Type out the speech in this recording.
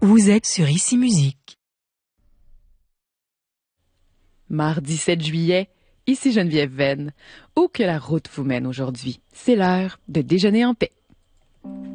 Vous êtes sur Ici Musique. Mardi 7 juillet, ici Geneviève Venn. Où que la route vous mène aujourd'hui, c'est l'heure de déjeuner en paix.